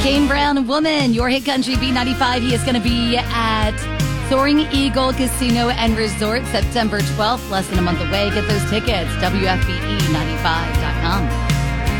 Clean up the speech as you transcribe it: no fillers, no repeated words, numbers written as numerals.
Kane Brown, Woman, your hit country B95. He is going to be at Soaring Eagle Casino and Resort September 12th, less than a month away. Get those tickets, WFBE95.com.